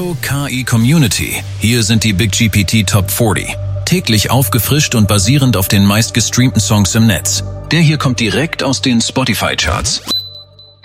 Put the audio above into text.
Hallo KI Community, hier sind die Big GPT Top 40. Täglich aufgefrischt und basierend auf den meistgestreamten Songs im Netz. Der hier kommt direkt aus den Spotify-Charts.